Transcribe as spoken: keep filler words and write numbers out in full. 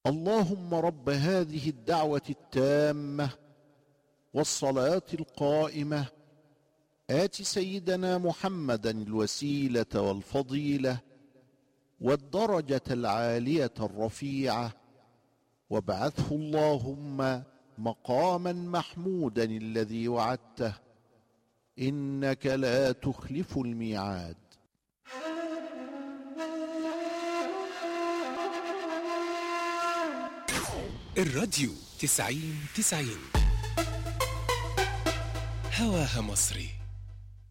اللهم رب هذه الدعوة التامة والصلاة القائمة آت سيدنا محمدا الوسيلة والفضيلة والدرجة العالية الرفيعة، وابعثه اللهم مقاما محمودا الذي وعدته، إنك لا تخلف الميعاد. الراديو تسعين تسعين هواها مصري.